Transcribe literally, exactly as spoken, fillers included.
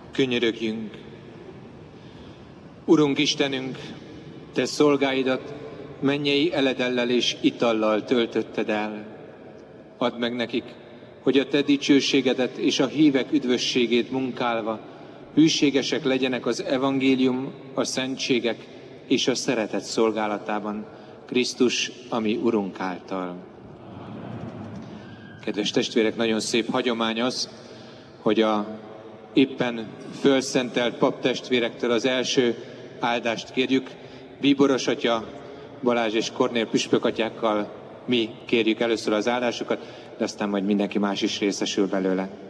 Könyörögjünk. Urunk Istenünk, Te szolgáidat mennyei eledellel és itallal töltötted el. Add meg nekik, hogy a Te dicsőségedet és a hívek üdvösségét munkálva hűségesek legyenek az evangélium, a szentségek és a szeretet szolgálatában, Krisztus, ami Urunk által. Kedves testvérek, nagyon szép hagyomány az, hogy a éppen fölszentelt paptestvérektől az első áldást kérjük. Bíboros atya, Balázs és Kornél püspökatyákkal mi kérjük először az áldásokat, de aztán majd mindenki más is részesül belőle.